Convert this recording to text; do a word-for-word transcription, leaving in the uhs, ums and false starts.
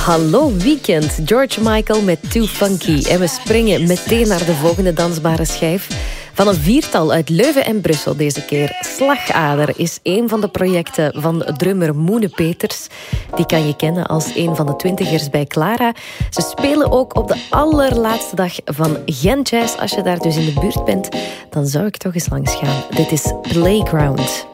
Hallo weekend, George Michael met Too Funky. En we springen meteen naar de volgende dansbare schijf. Van een viertal uit Leuven en Brussel deze keer. Slagader is een van de projecten van drummer Moene Peters. Die kan je kennen als een van de twintigers bij Clara. Ze spelen ook op de allerlaatste dag van Gent Jazz. Als je daar dus in de buurt bent, dan zou ik toch eens langs gaan. Dit is Playground.